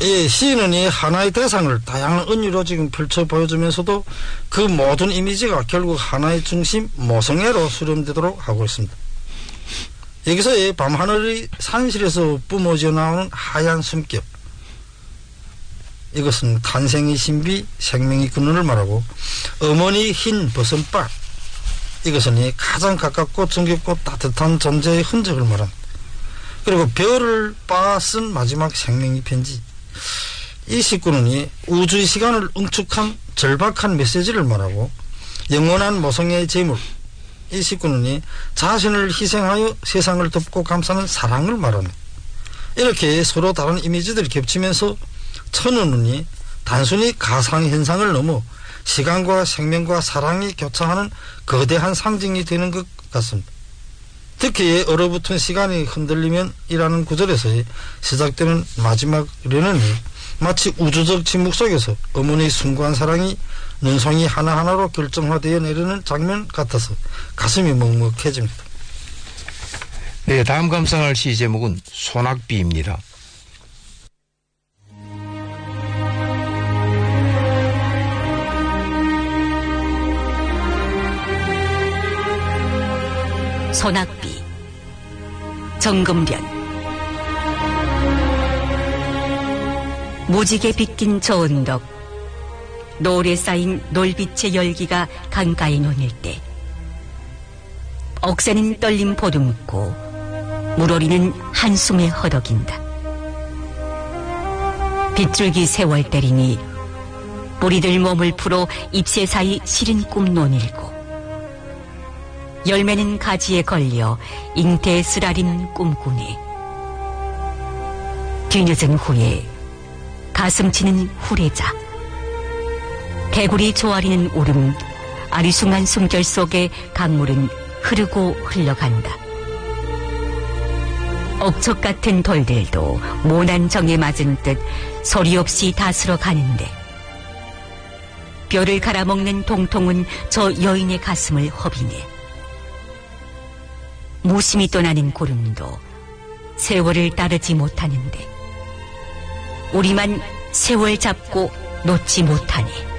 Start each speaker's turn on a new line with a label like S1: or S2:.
S1: 예, 시인은 이 하나의 대상을 다양한 은유로 지금 펼쳐 보여주면서도 그 모든 이미지가 결국 하나의 중심 모성애로 수렴되도록 하고 있습니다. 여기서 이 밤하늘이 산실에서 뿜어져 나오는 하얀 숨결, 이것은 탄생의 신비, 생명의 근원을 말하고, 어머니 흰 버선발, 이것은 이 가장 가깝고 정겹고 따뜻한 존재의 흔적을 말합니다. 그리고 별을 빻아 쓴 마지막 생명의 편지, 이 시구는 이 우주의 시간을 응축한 절박한 메시지를 말하고, 영원한 모성애의 제물, 이 시구는 이 자신을 희생하여 세상을 덮고 감싸는 사랑을 말합니다. 이렇게 서로 다른 이미지들이 겹치면서 천운이 단순히 가상현상을 넘어 시간과 생명과 사랑이 교차하는 거대한 상징이 되는 것 같습니다. 특히 얼어붙은 시간이 흔들리면 이라는 구절에서 시작되는 마지막 련은 마치 우주적 침묵 속에서 어머니의 숭고한 사랑이 눈송이 하나하나로 결정화되어 내리는 장면 같아서 가슴이 먹먹해집니다.
S2: 네, 다음 감상할 시 제목은 소낙비입니다.
S3: 소낙비, 정금변. 무지개 빗긴 저 언덕, 노을에 쌓인 놀빛의 열기가 강가에 논일 때, 억새는 떨림 보듬고 물오리는 한숨에 허덕인다. 빗줄기 세월 때리니 뿌리들 몸을 풀어 잎새 사이 시린 꿈 논일고, 열매는 가지에 걸려 잉태에 쓰라린 꿈꾸네. 뒤늦은 후에 가슴치는 후레자, 개구리 조아리는 울음, 아리숭한 숨결 속에 강물은 흐르고 흘러간다. 억척 같은 돌들도 모난 정에 맞은 듯 소리 없이 다스러 가는데, 뼈를 갈아먹는 동통은 저 여인의 가슴을 허비네. 무심히 떠나는 구름도 세월을 따르지 못하는데, 우리만 세월 잡고 놓지 못하니.